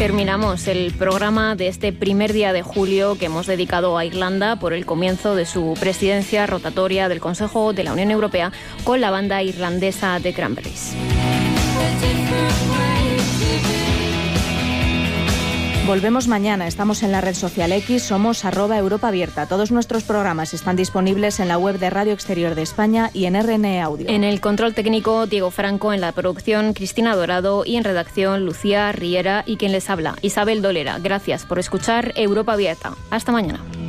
Terminamos el programa de este primer día de julio que hemos dedicado a Irlanda por el comienzo de su presidencia rotatoria del Consejo de la Unión Europea con la banda irlandesa The Cranberries. Volvemos mañana, estamos en la red social X, somos @EuropaAbierta. Todos nuestros programas están disponibles en la web de Radio Exterior de España y en RNE Audio. En el control técnico, Diego Franco, en la producción, Cristina Dorado, y en redacción, Lucía Riera, y quien les habla, Isabel Dolera. Gracias por escuchar Europa Abierta. Hasta mañana.